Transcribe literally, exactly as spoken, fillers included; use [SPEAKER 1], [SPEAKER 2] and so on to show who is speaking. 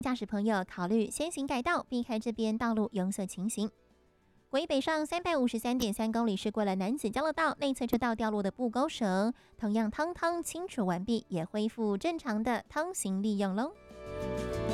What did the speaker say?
[SPEAKER 1] 驾驶朋友考虑先行改道，避开这边道路拥塞情形。国一北上三百五十三点三公里是过了男子交流道内侧车道掉落的布钩绳，同样汤汤清除完毕，也恢复正常的通行利用喽。